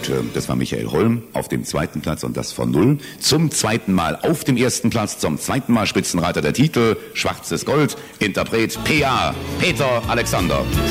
Und das war Michael Holm auf dem 2. Platz und das von Null. Zum 2. Mal auf dem 1. Platz, zum 2. Mal Spitzenreiter der Titel, Schwarzes Gold, Interpret P.A. Peter Alexander.